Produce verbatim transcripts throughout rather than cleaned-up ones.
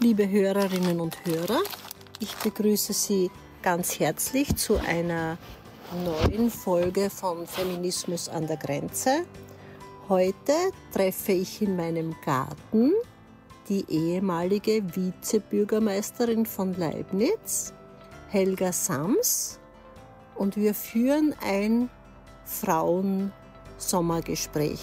Liebe Hörerinnen und Hörer, ich begrüße Sie ganz herzlich zu einer neuen Folge von Feminismus an der Grenze. Heute treffe ich in meinem Garten die ehemalige Vizebürgermeisterin von Leibniz, Helga Sams, und wir führen ein Frauen-Sommergespräch.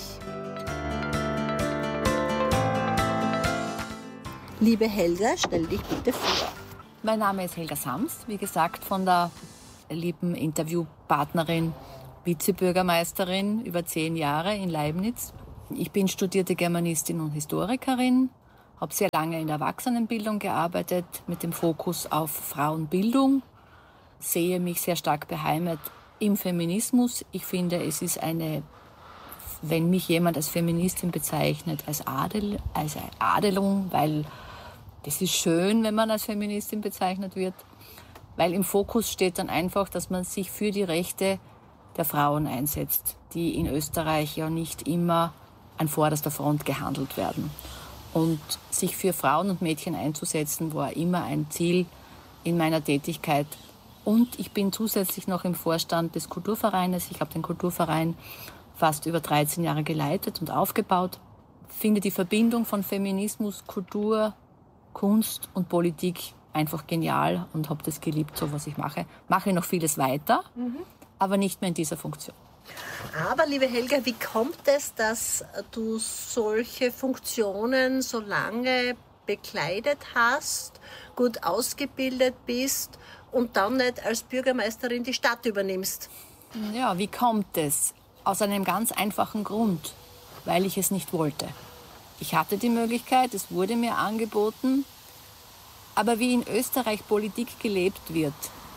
Liebe Helga, stell dich bitte vor. Mein Name ist Helga Sams, wie gesagt, von der lieben Interviewpartnerin, Vizebürgermeisterin über zehn Jahre in Leibniz. Ich bin studierte Germanistin und Historikerin, habe sehr lange in der Erwachsenenbildung gearbeitet, mit dem Fokus auf Frauenbildung, sehe mich sehr stark beheimatet im Feminismus. Ich finde, es ist eine, wenn mich jemand als Feministin bezeichnet, als Adel, als eine Adelung, weil das ist schön, wenn man als Feministin bezeichnet wird, weil im Fokus steht dann einfach, dass man sich für die Rechte der Frauen einsetzt, die in Österreich ja nicht immer an vorderster Front gehandelt werden. Und sich für Frauen und Mädchen einzusetzen, war immer ein Ziel in meiner Tätigkeit. Und ich bin zusätzlich noch im Vorstand des Kulturvereines. Ich habe den Kulturverein fast über dreizehn Jahre geleitet und aufgebaut. Finde die Verbindung von Feminismus, Kultur, Kunst und Politik einfach genial und habe das geliebt, so was ich mache. Mache noch vieles weiter, mhm. aber nicht mehr in dieser Funktion. Aber, liebe Helga, wie kommt es, dass du solche Funktionen so lange bekleidet hast, gut ausgebildet bist und dann nicht als Bürgermeisterin die Stadt übernimmst? Ja, wie kommt es? Aus einem ganz einfachen Grund, weil ich es nicht wollte. Ich hatte die Möglichkeit, es wurde mir angeboten, aber wie in Österreich Politik gelebt wird,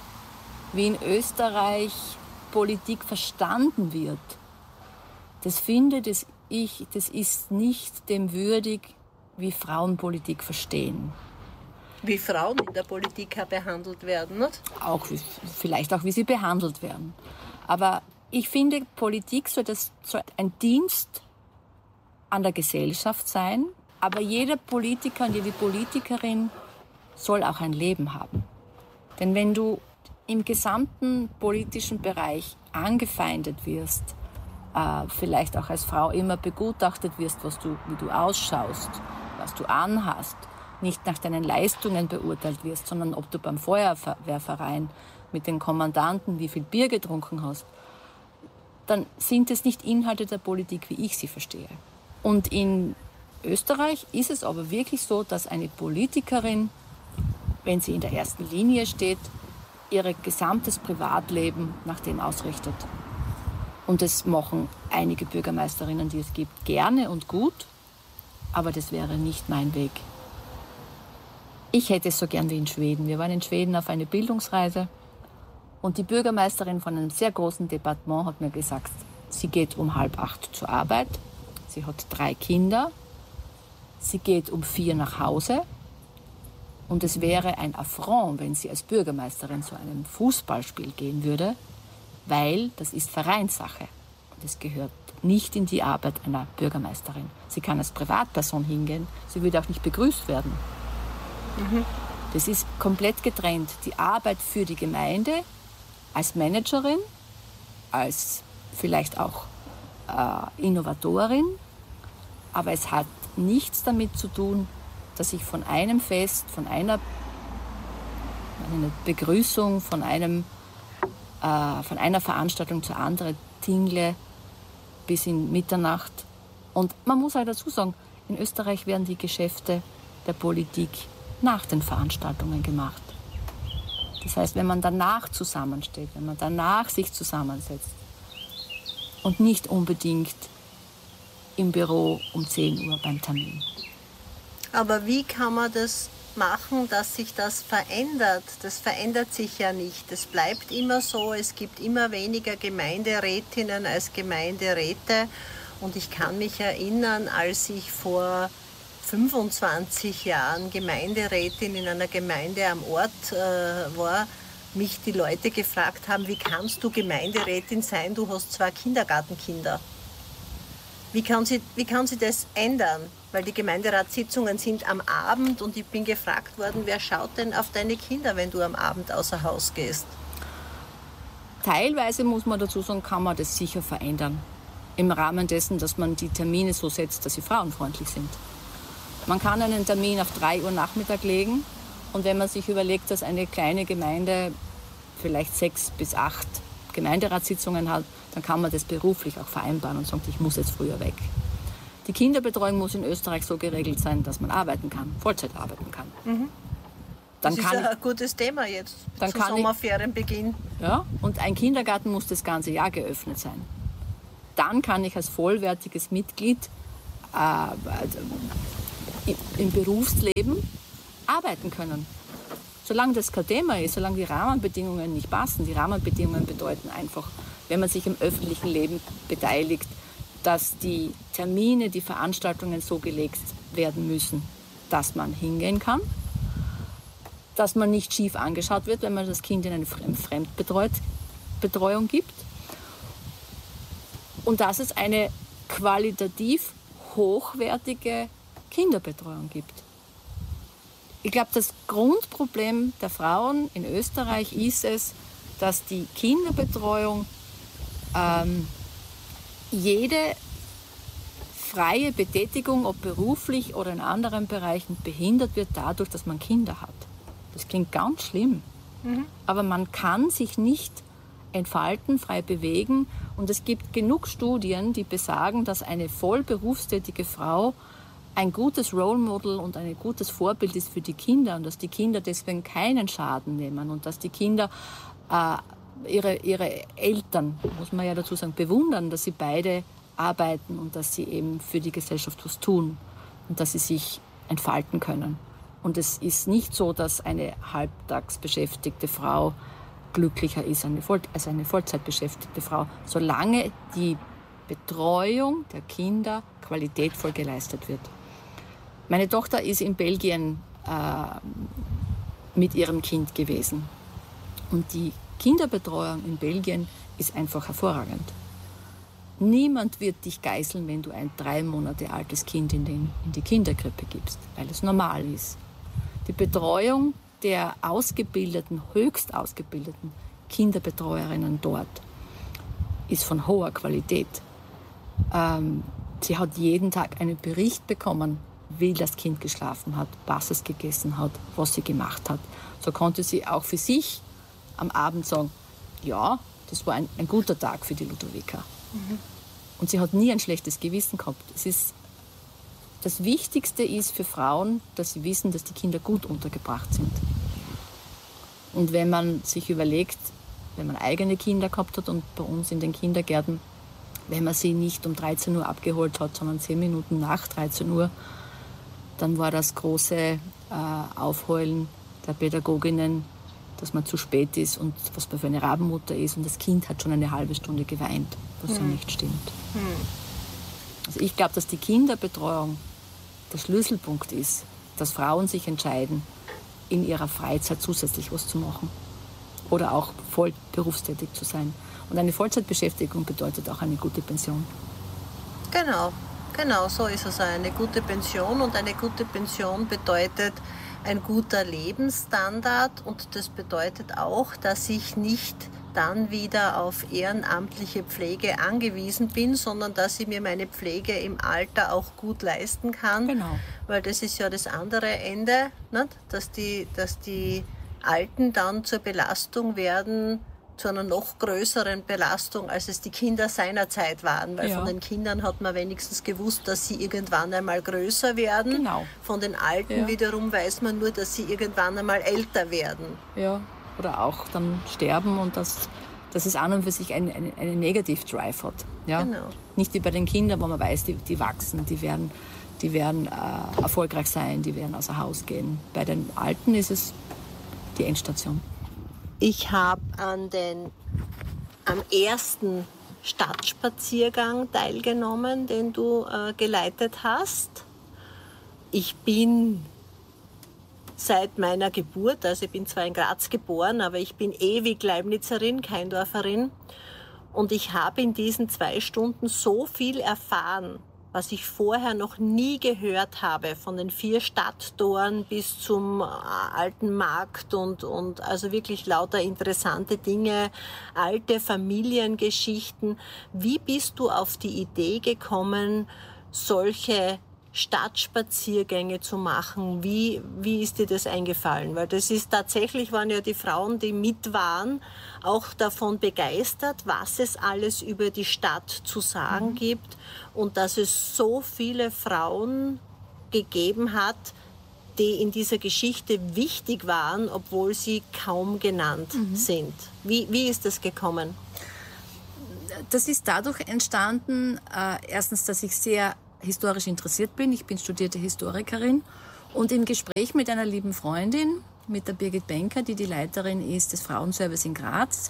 wie in Österreich Politik verstanden wird, das finde das ich, das ist nicht dem würdig, wie Frauen Politik verstehen. Wie Frauen in der Politik behandelt werden, nicht? Auch, vielleicht auch, wie sie behandelt werden. Aber ich finde, Politik soll, das, soll ein Dienst an der Gesellschaft sein, aber jeder Politiker und jede Politikerin soll auch ein Leben haben. Denn wenn du im gesamten politischen Bereich angefeindet wirst, äh, vielleicht auch als Frau immer begutachtet wirst, was du, wie du ausschaust, was du anhast, nicht nach deinen Leistungen beurteilt wirst, sondern ob du beim Feuerwehrverein mit den Kommandanten wie viel Bier getrunken hast, dann sind es nicht Inhalte der Politik, wie ich sie verstehe. Und in Österreich ist es aber wirklich so, dass eine Politikerin, wenn sie in der ersten Linie steht, ihr gesamtes Privatleben nach dem ausrichtet. Und das machen einige Bürgermeisterinnen, die es gibt, gerne und gut, aber das wäre nicht mein Weg. Ich hätte es so gern wie in Schweden. Wir waren in Schweden auf eine Bildungsreise und die Bürgermeisterin von einem sehr großen Departement hat mir gesagt, sie geht um halb acht zur Arbeit. Sie hat drei Kinder, sie geht um vier nach Hause und es wäre ein Affront, wenn sie als Bürgermeisterin zu einem Fußballspiel gehen würde, weil das ist Vereinssache und es gehört nicht in die Arbeit einer Bürgermeisterin. Sie kann als Privatperson hingehen, sie würde auch nicht begrüßt werden. Mhm. Das ist komplett getrennt. Die Arbeit für die Gemeinde als Managerin, als vielleicht auch äh, Innovatorin, aber es hat nichts damit zu tun, dass ich von einem Fest, von einer, einer Begrüßung, von, einem, äh, von einer Veranstaltung zur anderen tingle bis in Mitternacht. Und man muss halt dazu sagen, in Österreich werden die Geschäfte der Politik nach den Veranstaltungen gemacht. Das heißt, wenn man danach zusammensteht, wenn man danach sich zusammensetzt und nicht unbedingt im Büro um zehn Uhr beim Termin. Aber wie kann man das machen, dass sich das verändert? Das verändert sich ja nicht. Es bleibt immer so, es gibt immer weniger Gemeinderätinnen als Gemeinderäte. Und ich kann mich erinnern, als ich vor fünfundzwanzig Jahren Gemeinderätin in einer Gemeinde am Ort äh, war, mich die Leute gefragt haben, wie kannst du Gemeinderätin sein, du hast zwei Kindergartenkinder. Wie kann sie, wie kann sie das ändern? Weil die Gemeinderatssitzungen sind am Abend und ich bin gefragt worden, wer schaut denn auf deine Kinder, wenn du am Abend außer Haus gehst? Teilweise, muss man dazu sagen, kann man das sicher verändern. Im Rahmen dessen, dass man die Termine so setzt, dass sie frauenfreundlich sind. Man kann einen Termin auf drei Uhr Nachmittag legen und wenn man sich überlegt, dass eine kleine Gemeinde vielleicht sechs bis acht Gemeinderatssitzungen hat, dann kann man das beruflich auch vereinbaren und sagt, ich muss jetzt früher weg. Die Kinderbetreuung muss in Österreich so geregelt sein, dass man arbeiten kann, Vollzeit arbeiten kann. Mhm. Dann das kann ist ich, ein gutes Thema jetzt dann zum kann Sommerferienbeginn. Ja, und ein Kindergarten muss das ganze Jahr geöffnet sein. Dann kann ich als vollwertiges Mitglied äh, im Berufsleben arbeiten können. Solange das kein Thema ist, solange die Rahmenbedingungen nicht passen. Die Rahmenbedingungen bedeuten einfach, wenn man sich im öffentlichen Leben beteiligt, dass die Termine, die Veranstaltungen so gelegt werden müssen, dass man hingehen kann, dass man nicht schief angeschaut wird, wenn man das Kind in eine Fremdbetreuung gibt und dass es eine qualitativ hochwertige Kinderbetreuung gibt. Ich glaube, das Grundproblem der Frauen in Österreich ist es, dass die Kinderbetreuung ähm, jede freie Betätigung, ob beruflich oder in anderen Bereichen, behindert wird dadurch, dass man Kinder hat. Das klingt ganz schlimm, mhm. aber man kann sich nicht entfalten, frei bewegen. Und es gibt genug Studien, die besagen, dass eine voll berufstätige Frau ein gutes Role Model und ein gutes Vorbild ist für die Kinder und dass die Kinder deswegen keinen Schaden nehmen und dass die Kinder äh, ihre, ihre Eltern, muss man ja dazu sagen, bewundern, dass sie beide arbeiten und dass sie eben für die Gesellschaft was tun und dass sie sich entfalten können. Und es ist nicht so, dass eine halbtags beschäftigte Frau glücklicher ist als eine Vollzeitbeschäftigte Frau, solange die Betreuung der Kinder qualitätvoll geleistet wird. Meine Tochter ist in Belgien äh, mit ihrem Kind gewesen. Und die Kinderbetreuung in Belgien ist einfach hervorragend. Niemand wird dich geißeln, wenn du ein drei Monate altes Kind in, den, in die Kinderkrippe gibst, weil es normal ist. Die Betreuung der ausgebildeten, höchst ausgebildeten Kinderbetreuerinnen dort ist von hoher Qualität. Ähm, sie hat jeden Tag einen Bericht bekommen, wie das Kind geschlafen hat, was es gegessen hat, was sie gemacht hat. So konnte sie auch für sich am Abend sagen, ja, das war ein, ein guter Tag für die Ludovica. Mhm. Und sie hat nie ein schlechtes Gewissen gehabt. Es ist, das Wichtigste ist für Frauen, dass sie wissen, dass die Kinder gut untergebracht sind. Und wenn man sich überlegt, wenn man eigene Kinder gehabt hat und bei uns in den Kindergärten, wenn man sie nicht um dreizehn Uhr abgeholt hat, sondern zehn Minuten nach dreizehn Uhr, dann war das große äh, Aufheulen der Pädagoginnen, dass man zu spät ist und was man für eine Rabenmutter ist. Und das Kind hat schon eine halbe Stunde geweint, was hm. so nicht stimmt. Hm. Also ich glaube, dass die Kinderbetreuung der Schlüsselpunkt ist, dass Frauen sich entscheiden, in ihrer Freizeit zusätzlich was zu machen oder auch voll berufstätig zu sein. Und eine Vollzeitbeschäftigung bedeutet auch eine gute Pension. Genau, genau, so ist es. Eine gute Pension und eine gute Pension bedeutet ein guter Lebensstandard und das bedeutet auch, dass ich nicht dann wieder auf ehrenamtliche Pflege angewiesen bin, sondern dass ich mir meine Pflege im Alter auch gut leisten kann. Genau. Weil das ist ja das andere Ende, nicht? Dass die, dass die Alten dann zur Belastung werden, zu einer noch größeren Belastung, als es die Kinder seinerzeit waren. Weil ja. von den Kindern hat man wenigstens gewusst, dass sie irgendwann einmal größer werden. Genau. Von den Alten ja. wiederum weiß man nur, dass sie irgendwann einmal älter werden. Ja, oder auch dann sterben und das, das ist an und für sich ein, ein, eine Negativ-Drive hat. Ja? Genau. Nicht wie bei den Kindern, wo man weiß, die, die wachsen, die werden, die werden äh, erfolgreich sein, die werden außer Haus gehen. Bei den Alten ist es die Endstation. Ich habe an den, am ersten Stadtspaziergang teilgenommen, den du äh, geleitet hast. Ich bin seit meiner Geburt, also ich bin zwar in Graz geboren, aber ich bin ewig Leibnizerin, Keindorferin. Und ich habe in diesen zwei Stunden so viel erfahren was ich vorher noch nie gehört habe, von den vier Stadttoren bis zum äh, alten Markt und, und also wirklich lauter interessante Dinge, alte Familiengeschichten. Wie bist du auf die Idee gekommen, solche Stadtspaziergänge zu machen? Wie, wie ist dir das eingefallen? Weil das ist tatsächlich, waren ja die Frauen, die mit waren, auch davon begeistert, was es alles über die Stadt zu sagen mhm. gibt und dass es so viele Frauen gegeben hat, die in dieser Geschichte wichtig waren, obwohl sie kaum genannt mhm. sind. Wie, wie ist das gekommen? Das ist dadurch entstanden, äh, erstens, dass ich sehr historisch interessiert bin. Ich bin studierte Historikerin und im Gespräch mit einer lieben Freundin, mit der Birgit Benker, die die Leiterin ist des Frauenservice in Graz,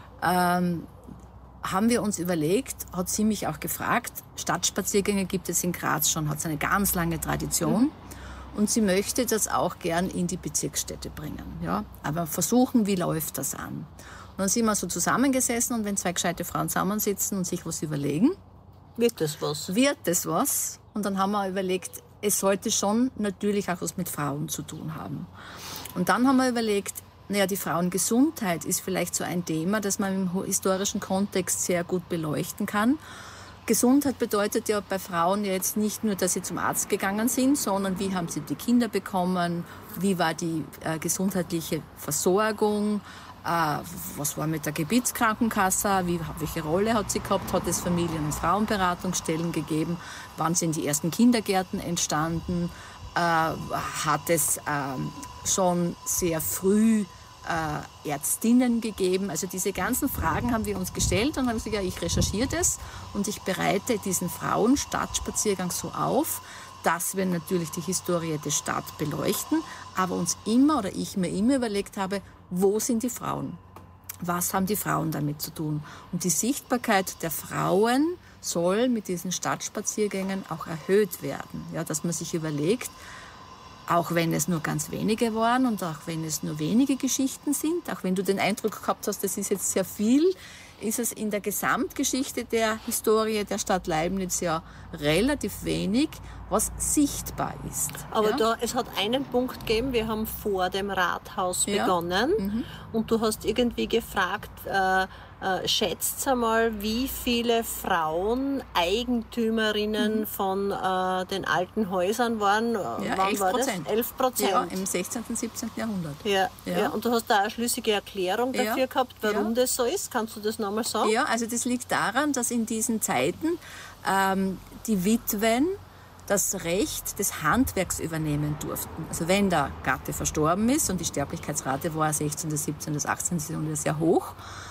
ähm, haben wir uns überlegt, hat sie mich auch gefragt, Stadtspaziergänge gibt es in Graz schon, hat es eine ganz lange Tradition mhm. und sie möchte das auch gern in die Bezirksstädte bringen. Ja? Aber versuchen, wie läuft das an? Und dann sind wir so zusammengesessen und wenn zwei gescheite Frauen zusammensitzen und sich was überlegen, Wird das was? Wird das was? Und dann haben wir überlegt, es sollte schon natürlich auch was mit Frauen zu tun haben. Und dann haben wir überlegt, naja, die Frauengesundheit ist vielleicht so ein Thema, das man im historischen Kontext sehr gut beleuchten kann. Gesundheit bedeutet ja bei Frauen jetzt nicht nur, dass sie zum Arzt gegangen sind, sondern wie haben sie die Kinder bekommen, wie war die äh, gesundheitliche Versorgung, äh, was war mit der Gebietskrankenkasse, wie, welche Rolle hat sie gehabt, hat es Familien- und Frauenberatungsstellen gegeben, wann sind die ersten Kindergärten entstanden, äh, hat es äh, schon sehr früh Äh, Ärztinnen gegeben. Also diese ganzen Fragen haben wir uns gestellt und haben gesagt, ja, ich recherchiere das und ich bereite diesen Frauenstadtspaziergang so auf, dass wir natürlich die Historie der Stadt beleuchten, aber uns immer oder ich mir immer überlegt habe, wo sind die Frauen? Was haben die Frauen damit zu tun? Und die Sichtbarkeit der Frauen soll mit diesen Stadtspaziergängen auch erhöht werden. Ja, dass man sich überlegt, auch wenn es nur ganz wenige waren und auch wenn es nur wenige Geschichten sind, auch wenn du den Eindruck gehabt hast, das ist jetzt sehr viel, ist es in der Gesamtgeschichte der Historie der Stadt Leibniz ja relativ wenig, was sichtbar ist. Aber ja? da, es hat einen Punkt gegeben, wir haben vor dem Rathaus ja. begonnen mhm. und du hast irgendwie gefragt, äh, äh, schätzt einmal, wie viele Frauen Eigentümerinnen mhm. von äh, den alten Häusern waren. Ja, Wann elf war Prozent. das? elf Prozent. Ja, im sechzehnten, siebzehnten Jahrhundert. Ja, ja. ja, und du hast da eine schlüssige Erklärung dafür ja. gehabt, warum ja. das so ist. Kannst du das nochmal sagen? Ja, also das liegt daran, dass in diesen Zeiten ähm, die Witwen das Recht des Handwerks übernehmen durften. Also wenn der Gatte verstorben ist und die Sterblichkeitsrate war sechzehnten, siebzehnten, achtzehnten Jahrhundert sehr hoch,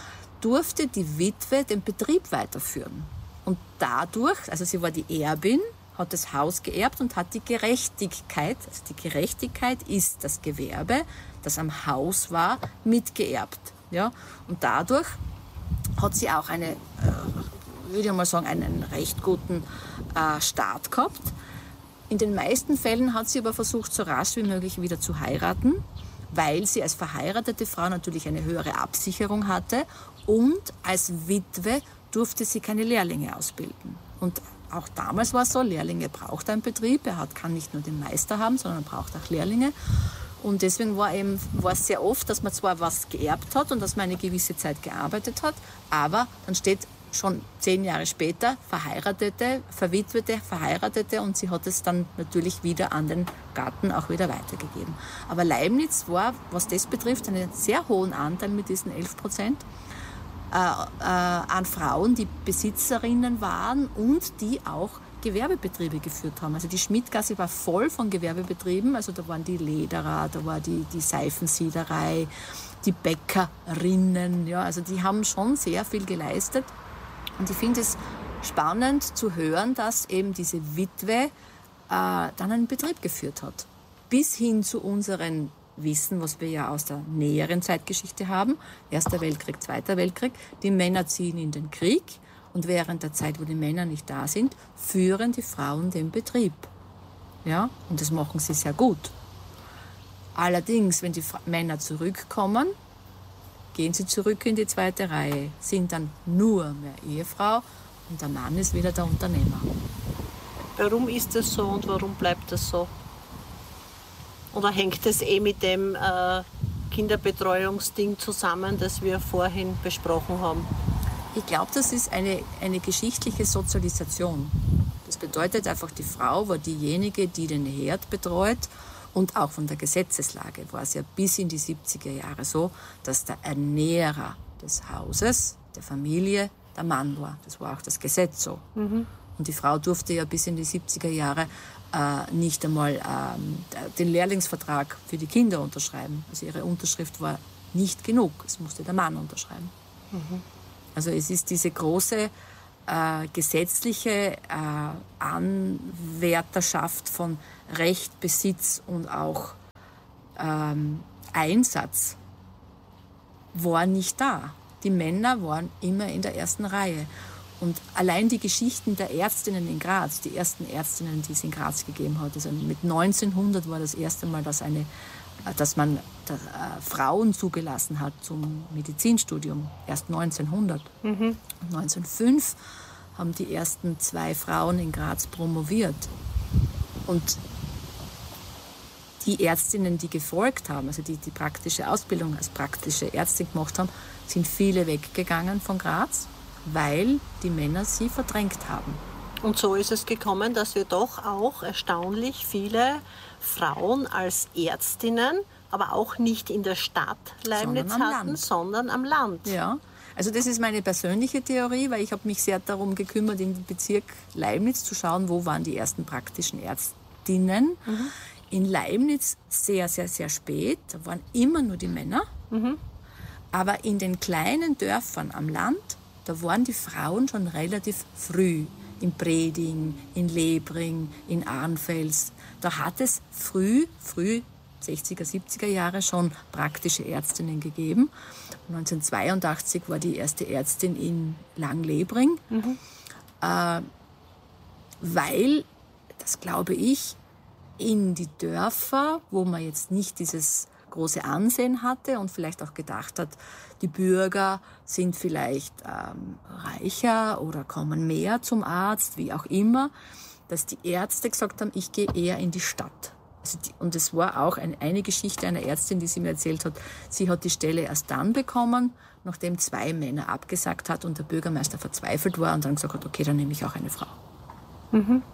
durfte die Witwe den Betrieb weiterführen. Und dadurch, also sie war die Erbin, hat das Haus geerbt und hat die Gerechtigkeit, also die Gerechtigkeit ist das Gewerbe, das am Haus war, mitgeerbt. Ja? Und dadurch hat sie auch eine, äh, würde ich mal sagen, einen recht guten äh, Start gehabt. In den meisten Fällen hat sie aber versucht, so rasch wie möglich wieder zu heiraten, weil sie als verheiratete Frau natürlich eine höhere Absicherung hatte und als Witwe durfte sie keine Lehrlinge ausbilden. Und auch damals war es so, Lehrlinge braucht ein Betrieb, er hat, kann nicht nur den Meister haben, sondern braucht auch Lehrlinge. Und deswegen war, eben, war es sehr oft, dass man zwar was geerbt hat und dass man eine gewisse Zeit gearbeitet hat, aber dann steht schon zehn Jahre später verheiratete, verwitwete, verheiratete und sie hat es dann natürlich wieder an den Gatten auch wieder weitergegeben. Aber Leibniz war, was das betrifft, einen sehr hohen Anteil mit diesen elf Prozent äh, äh, an Frauen, die Besitzerinnen waren und die auch Gewerbebetriebe geführt haben. Also die Schmidgasse war voll von Gewerbebetrieben, also da waren die Lederer, da war die, die Seifensiederei, die Bäckerinnen, ja, also die haben schon sehr viel geleistet. Und ich finde es spannend zu hören, dass eben diese Witwe äh, dann einen Betrieb geführt hat. Bis hin zu unserem Wissen, was wir ja aus der näheren Zeitgeschichte haben, Erster Weltkrieg, Zweiter Weltkrieg, die Männer ziehen in den Krieg und während der Zeit, wo die Männer nicht da sind, führen die Frauen den Betrieb. Ja? Und das machen sie sehr gut. Allerdings, wenn die Männer zurückkommen, gehen sie zurück in die zweite Reihe, sind dann nur mehr Ehefrau und der Mann ist wieder der Unternehmer. Warum ist das so und warum bleibt das so? Oder hängt es eh mit dem äh, Kinderbetreuungsding zusammen, das wir vorhin besprochen haben? Ich glaube, das ist eine, eine geschichtliche Sozialisation. Das bedeutet einfach, die Frau war diejenige, die den Herd betreut. Und auch von der Gesetzeslage war es ja bis in die siebziger Jahre so, dass der Ernährer des Hauses, der Familie, der Mann war. Das war auch das Gesetz so. Mhm. Und die Frau durfte ja bis in die siebziger Jahre äh, nicht einmal ähm, den Lehrlingsvertrag für die Kinder unterschreiben. Also ihre Unterschrift war nicht genug. Es musste der Mann unterschreiben. Mhm. Also es ist diese große äh, gesetzliche äh, Anwärterschaft von Recht, Besitz und auch ähm, Einsatz war nicht da. Die Männer waren immer in der ersten Reihe. Und allein die Geschichten der Ärztinnen in Graz, die ersten Ärztinnen, die es in Graz gegeben hat, also mit neunzehnhundert war das erste Mal, dass, eine, dass man dass, äh, Frauen zugelassen hat zum Medizinstudium. Erst neunzehnhundert. Mhm. neunzehnhundertfünf haben die ersten zwei Frauen in Graz promoviert. Und die Ärztinnen, die gefolgt haben, also die die praktische Ausbildung als praktische Ärztin gemacht haben, sind viele weggegangen von Graz, weil die Männer sie verdrängt haben. Und so ist es gekommen, dass wir doch auch erstaunlich viele Frauen als Ärztinnen, aber auch nicht in der Stadt Leibniz sondern hatten, Land. sondern am Land. Ja, also das ist meine persönliche Theorie, weil ich habe mich sehr darum gekümmert, in den Bezirk Leibniz zu schauen, wo waren die ersten praktischen Ärztinnen. Mhm. In Leibniz sehr, sehr, sehr spät, da waren immer nur die Männer. Mhm. Aber in den kleinen Dörfern am Land, da waren die Frauen schon relativ früh. In Preding, in Lebring, in Arnfels. Da hat es früh, früh, sechziger, siebziger Jahre schon praktische Ärztinnen gegeben. neunzehnhundertzweiundachtzig war die erste Ärztin in Langlebring. Mhm. Äh, weil, das glaube ich, in die Dörfer, wo man jetzt nicht dieses große Ansehen hatte und vielleicht auch gedacht hat, die Bürger sind vielleicht ähm, reicher oder kommen mehr zum Arzt, wie auch immer, dass die Ärzte gesagt haben, ich gehe eher in die Stadt. Also die, und es war auch ein, eine Geschichte einer Ärztin, die sie mir erzählt hat, sie hat die Stelle erst dann bekommen, nachdem zwei Männer abgesagt hat und der Bürgermeister verzweifelt war und dann gesagt hat, okay, dann nehme ich auch eine Frau. Mhm.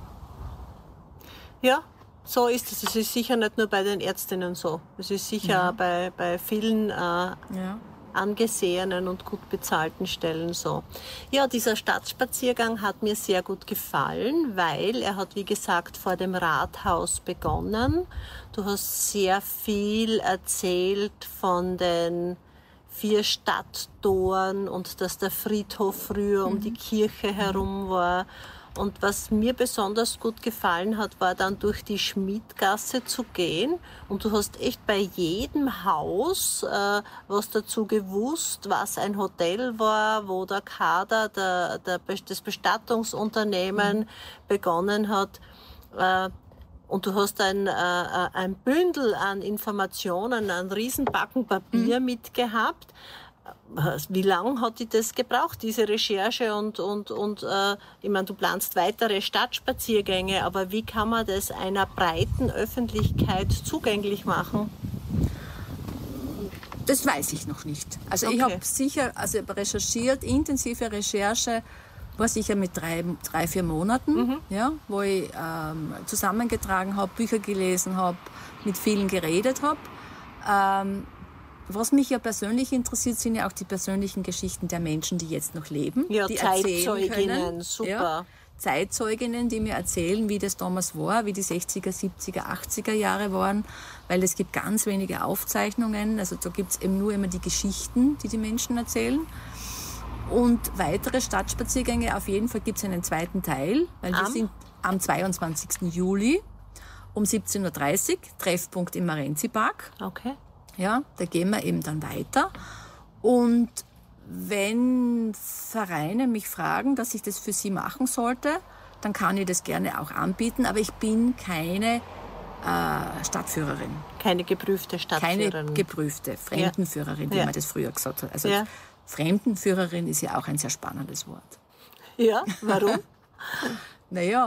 Ja. So ist es. Es ist sicher nicht nur bei den Ärztinnen so. Es ist sicher ja. bei, bei vielen äh, ja. angesehenen und gut bezahlten Stellen so. Ja, dieser Stadtspaziergang hat mir sehr gut gefallen, weil er hat, wie gesagt, vor dem Rathaus begonnen. Du hast sehr viel erzählt von den vier Stadttoren und dass der Friedhof früher mhm. um die Kirche herum war. Und was mir besonders gut gefallen hat, war dann durch die Schmidgasse zu gehen. Und du hast echt bei jedem Haus äh, was dazu gewusst, was ein Hotel war, wo der Kader, der, der, das Bestattungsunternehmen mhm. begonnen hat. Äh, und du hast ein, äh, ein Bündel an Informationen, ein Riesenbacken Papier mhm. mitgehabt. Wie lange hat die das gebraucht, diese Recherche? Und, und, und äh, ich meine, du planst weitere Stadtspaziergänge, aber wie kann man das einer breiten Öffentlichkeit zugänglich machen? Das weiß ich noch nicht. Also okay. ich habe sicher also recherchiert, intensive Recherche war sicher mit drei, drei vier Monaten, mhm. ja, wo ich ähm, zusammengetragen habe, Bücher gelesen habe, mit vielen geredet habe. Ähm, Was mich ja persönlich interessiert, sind ja auch die persönlichen Geschichten der Menschen, die jetzt noch leben. Ja, die Zeitzeuginnen, super. Ja, Zeitzeuginnen, die mir erzählen, wie das damals war, wie die sechziger, siebziger, achtziger Jahre waren, weil es gibt ganz wenige Aufzeichnungen. Also da gibt es eben nur immer die Geschichten, die die Menschen erzählen. Und weitere Stadtspaziergänge, auf jeden Fall gibt es einen zweiten Teil, weil wir am? sind am zweiundzwanzigsten Juli um siebzehn Uhr dreißig, Treffpunkt im Marenzi-Park. Okay. Ja, da gehen wir eben dann weiter. Und wenn Vereine mich fragen, dass ich das für sie machen sollte, dann kann ich das gerne auch anbieten. Aber ich bin keine äh, Stadtführerin. Keine geprüfte Stadtführerin. Keine geprüfte Fremdenführerin, wie ja. man das früher gesagt hat. Also ja. Fremdenführerin ist ja auch ein sehr spannendes Wort. Ja, warum? Naja,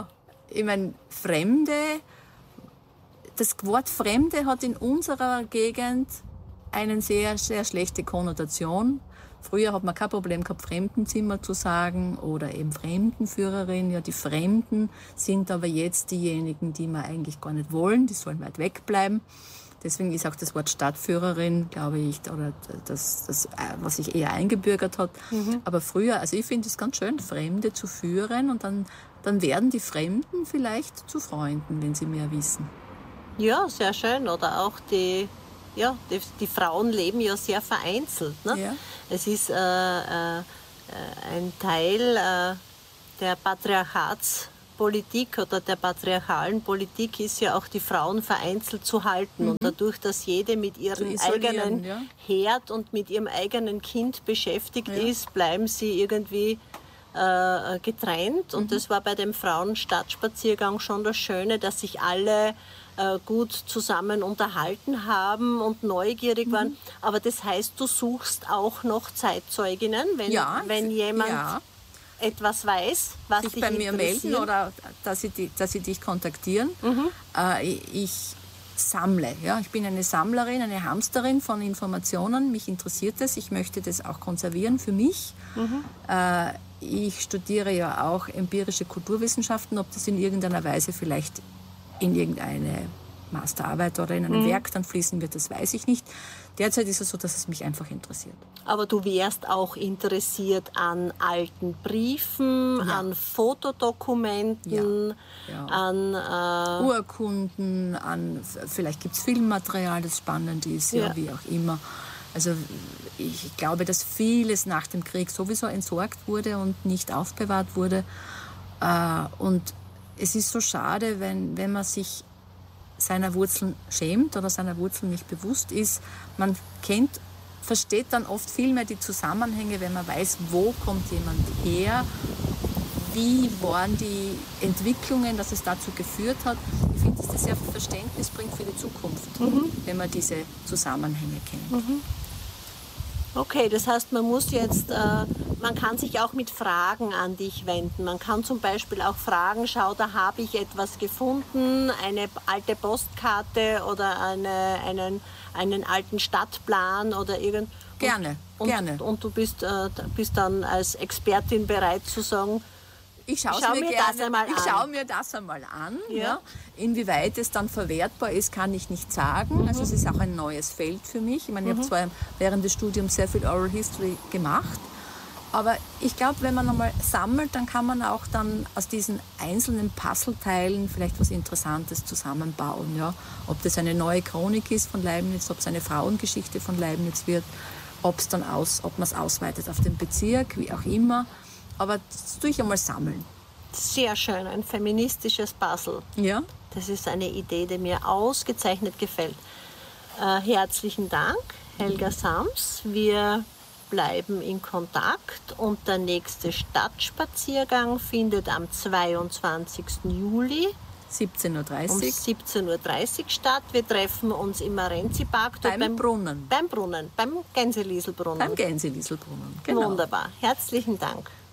ich meine, Fremde, das Wort Fremde hat in unserer Gegend eine sehr, sehr schlechte Konnotation. Früher hat man kein Problem gehabt, Fremdenzimmer zu sagen oder eben Fremdenführerin. Ja, die Fremden sind aber jetzt diejenigen, die wir eigentlich gar nicht wollen. Die sollen weit wegbleiben. Deswegen ist auch das Wort Stadtführerin, glaube ich, oder das, das was sich eher eingebürgert hat. Mhm. Aber früher, also ich finde es ganz schön, Fremde zu führen und dann, dann werden die Fremden vielleicht zu Freunden, wenn sie mehr wissen. Ja, sehr schön. Oder auch die, ja, die, die Frauen leben ja sehr vereinzelt. Ne? Ja. Es ist äh, äh, ein Teil äh, der Patriarchatspolitik oder der patriarchalen Politik ist ja auch die Frauen vereinzelt zu halten. Mhm. Und dadurch, dass jede mit ihrem eigenen ja. Herd und mit ihrem eigenen Kind beschäftigt ja. ist, bleiben sie irgendwie äh, getrennt. Und mhm. das war bei dem Frauenstadtspaziergang schon das Schöne, dass sich alle äh, gut zusammen unterhalten haben und neugierig mhm. waren. Aber das heißt, du suchst auch noch Zeitzeuginnen, wenn, ja, wenn jemand ja. etwas weiß, was sich dich bei mir melden interessiert. Oder dass sie, die, dass sie dich kontaktieren. Mhm. Äh, ich, ich sammle. Ja? Ich bin eine Sammlerin, eine Hamsterin von Informationen. Mich interessiert das. Ich möchte das auch konservieren für mich. Mhm. Äh, ich studiere ja auch empirische Kulturwissenschaften. Ob das in irgendeiner Weise vielleicht in irgendeine Masterarbeit oder in einem mhm. Werk dann fließen wird, das weiß ich nicht. Derzeit ist es so, dass es mich einfach interessiert. Aber du wärst auch interessiert an alten Briefen, ja. an Fotodokumenten, ja. Ja. an äh Urkunden, an vielleicht gibt es Filmmaterial, das spannend ist, ja. Ja, wie auch immer. Also ich glaube, dass vieles nach dem Krieg sowieso entsorgt wurde und nicht aufbewahrt wurde. Und es ist so schade, wenn, wenn man sich seiner Wurzeln schämt oder seiner Wurzeln nicht bewusst ist. Man kennt, versteht dann oft viel mehr die Zusammenhänge, wenn man weiß, wo kommt jemand her, wie waren die Entwicklungen, dass es dazu geführt hat. Ich finde, dass das sehr viel Verständnis bringt für die Zukunft, mhm. wenn man diese Zusammenhänge kennt. Mhm. Okay, das heißt, man muss jetzt, äh, man kann sich auch mit Fragen an dich wenden. Man kann zum Beispiel auch fragen, schau, da habe ich etwas gefunden, eine alte Postkarte oder eine, einen, einen alten Stadtplan oder irgend. Gerne, und, gerne. Und, und du bist, äh, bist dann als Expertin bereit zu sagen, Ich schaue schau mir, mir, gerne, das einmal ich an. schau mir das einmal an. Ja. Ja. Inwieweit es dann verwertbar ist, kann ich nicht sagen. Mhm. Also es ist auch ein neues Feld für mich. Ich meine, ich mhm. habe zwar während des Studiums sehr viel Oral History gemacht, aber ich glaube, wenn man einmal sammelt, dann kann man auch dann aus diesen einzelnen Puzzleteilen vielleicht was Interessantes zusammenbauen. Ja. Ob das eine neue Chronik ist von Leibniz, ob es eine Frauengeschichte von Leibniz wird, ob es dann aus, ob man es ausweitet auf den Bezirk, wie auch immer. Aber das tue ich einmal sammeln. Sehr schön, ein feministisches Puzzle. Ja. Das ist eine Idee, die mir ausgezeichnet gefällt. Äh, herzlichen Dank, Helga Sams. Wir bleiben in Kontakt und der nächste Stadtspaziergang findet am zweiundzwanzigsten Juli siebzehn Uhr dreißig um siebzehn Uhr dreißig statt. Wir treffen uns im Marenzi-Park. Beim, beim Brunnen. Beim Brunnen, beim Gänselieselbrunnen. Beim Gänselieselbrunnen, genau. Wunderbar. Herzlichen Dank.